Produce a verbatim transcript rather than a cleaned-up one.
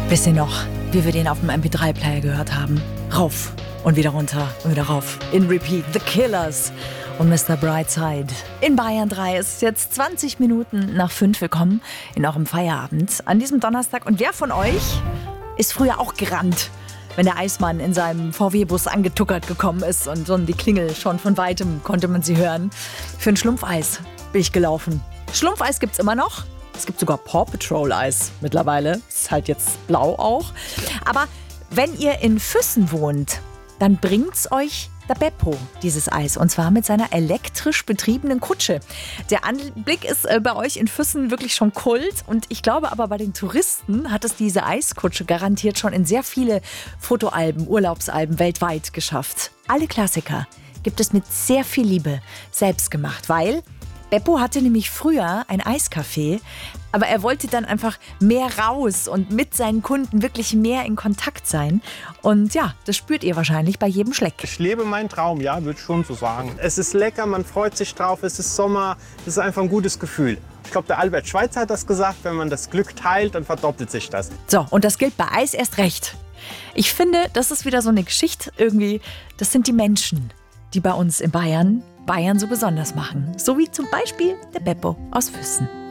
Wisst ihr noch, wie wir den auf dem M P drei Player gehört haben? Rauf und wieder runter und wieder rauf. In Repeat, The Killers und Mister Brightside. In Bayern drei ist es jetzt zwanzig Minuten nach fünf. Willkommen in eurem Feierabend an diesem Donnerstag. Und wer von euch ist früher auch gerannt, wenn der Eismann in seinem V W-Bus angetuckert gekommen ist und so die Klingel schon von weitem konnte man sie hören? Für ein Schlumpfeis bin ich gelaufen. Schlumpfeis gibt's immer noch. Es gibt sogar Paw Patrol Eis mittlerweile. Ist halt jetzt blau auch. Aber wenn ihr in Füssen wohnt, dann bringt's euch der Beppo, dieses Eis. Und zwar mit seiner elektrisch betriebenen Kutsche. Der Anblick ist äh, bei euch in Füssen wirklich schon Kult. Und ich glaube aber, bei den Touristen hat es diese Eiskutsche garantiert schon in sehr viele Fotoalben, Urlaubsalben weltweit geschafft. Alle Klassiker gibt es mit sehr viel Liebe selbst gemacht, weil Beppo hatte nämlich früher ein Eiscafé, aber er wollte dann einfach mehr raus und mit seinen Kunden wirklich mehr in Kontakt sein. Und ja, das spürt ihr wahrscheinlich bei jedem Schleck. Ich lebe meinen Traum, ja, würde ich schon so sagen. Es ist lecker, man freut sich drauf, es ist Sommer, es ist einfach ein gutes Gefühl. Ich glaube, der Albert Schweitzer hat das gesagt, wenn man das Glück teilt, dann verdoppelt sich das. So, und das gilt bei Eis erst recht. Ich finde, das ist wieder so eine Geschichte irgendwie, das sind die Menschen, die bei uns in Bayern Bayern so besonders machen. So wie zum Beispiel der Beppo aus Füssen.